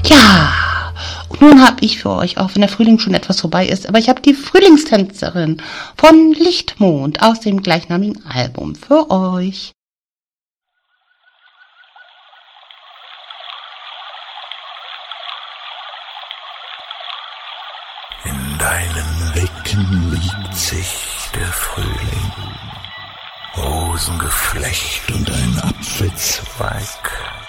Ja, und nun habe ich für euch, auch wenn der Frühling schon etwas vorbei ist, aber ich habe die Frühlingstänzerin von Lichtmond aus dem gleichnamigen Album für euch. In deinen Wicken liegt sich der Frühling, Rosengeflecht und ein Apfelzweig.